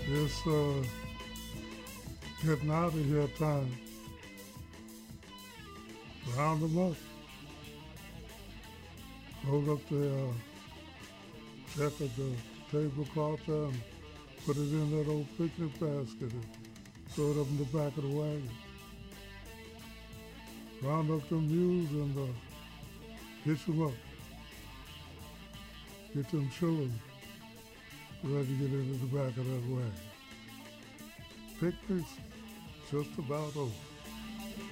It's getting out of here time. Round them up. Roll up the check of the tablecloth there and put it in that old picnic basket and throw it up in the back of the wagon. Round up them mules and hitch them up. Get them children ready to get into the back of that wagon. Picnic's just about over.